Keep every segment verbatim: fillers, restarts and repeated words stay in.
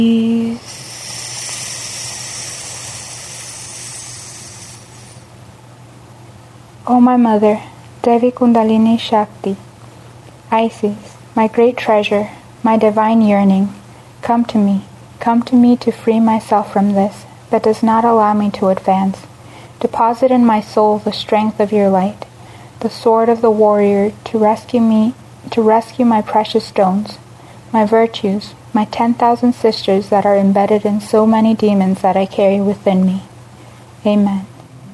O my mother, Devi Kundalini Shakti, Isis, my great treasure, my divine yearning, come to me, come to me to free myself from this that does not allow me to advance. Deposit in my soul the strength of your light, the sword of the warrior to rescue me, to rescue my precious stones, my virtues, my ten thousand sisters that are embedded in so many demons that I carry within me. Amen.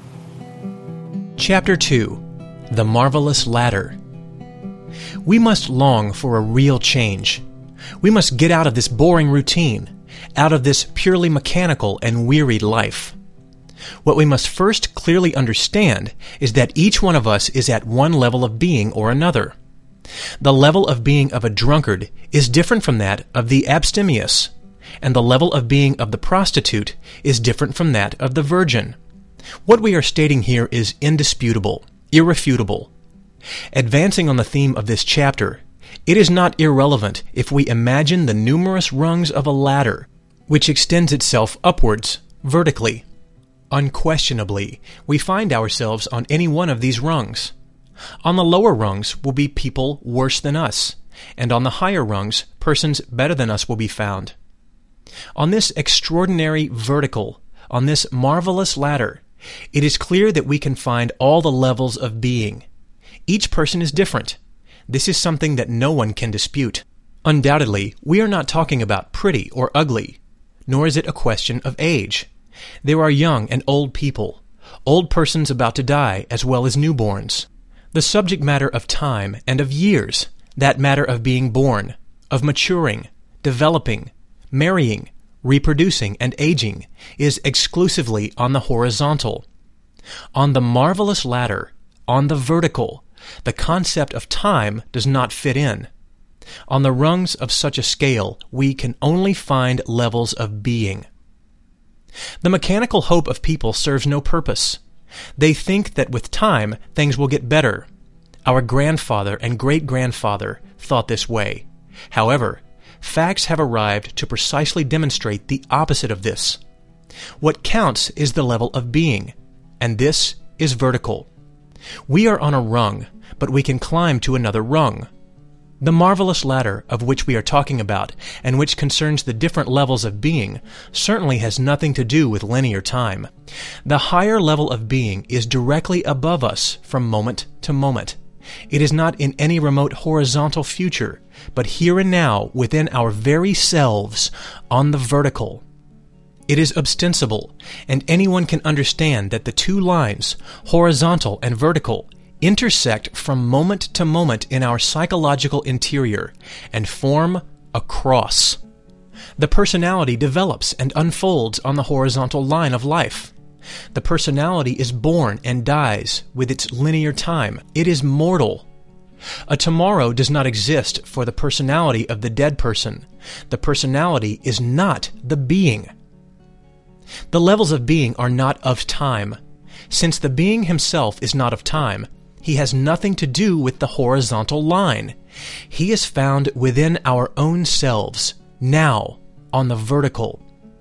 Chapter two. The Marvelous Ladder. We must long for a real change. We must get out of this boring routine, out of this purely mechanical and wearied life. What we must first clearly understand is that each one of us is at one level of being or another. The level of being of a drunkard is different from that of the abstemious, and the level of being of the prostitute is different from that of the virgin. What we are stating here is indisputable, irrefutable. Advancing on the theme of this chapter, it is not irrelevant if we imagine the numerous rungs of a ladder which extends itself upwards, vertically. Unquestionably, we find ourselves on any one of these rungs. On the lower rungs will be people worse than us, and on the higher rungs, persons better than us will be found. On this extraordinary vertical, on this marvelous ladder, it is clear that we can find all the levels of being. Each person is different. This is something that no one can dispute. Undoubtedly, we are not talking about pretty or ugly, nor is it a question of age. There are young and old people, old persons about to die as well as newborns. The subject matter of time and of years, that matter of being born, of maturing, developing, marrying, reproducing, and aging, is exclusively on the horizontal. On the marvelous ladder, on the vertical, the concept of time does not fit in. On the rungs of such a scale, we can only find levels of being. The mechanical hope of people serves no purpose. They think that with time, things will get better. Our grandfather and great-grandfather thought this way. However, facts have arrived to precisely demonstrate the opposite of this. What counts is the level of being, and this is vertical. We are on a rung, but we can climb to another rung. The marvelous ladder of which we are talking about, and which concerns the different levels of being, certainly has nothing to do with linear time. The higher level of being is directly above us from moment to moment. It is not in any remote horizontal future, but here and now within our very selves, on the vertical. It is ostensible, and anyone can understand that the two lines, horizontal and vertical, intersect from moment to moment in our psychological interior and form a cross. The personality develops and unfolds on the horizontal line of life. The personality is born and dies with its linear time. It is mortal. A tomorrow does not exist for the personality of the dead person. The personality is not the being. The levels of being are not of time. Since the being himself is not of time, he has nothing to do with the horizontal line. He is found within our own selves, now, on the vertical.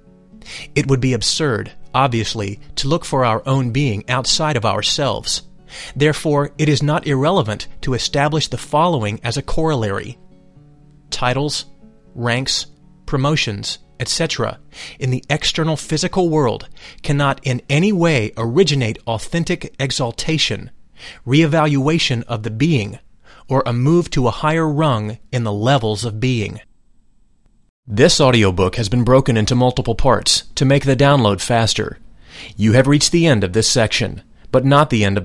It would be absurd, obviously, to look for our own being outside of ourselves. Therefore, it is not irrelevant to establish the following as a corollary. Titles, ranks, promotions, et cetera, in the external physical world cannot in any way originate authentic exaltation, reevaluation of the being, or a move to a higher rung in the levels of being. This audiobook has been broken into multiple parts to make the download faster. You have reached the end of this section, but not the end of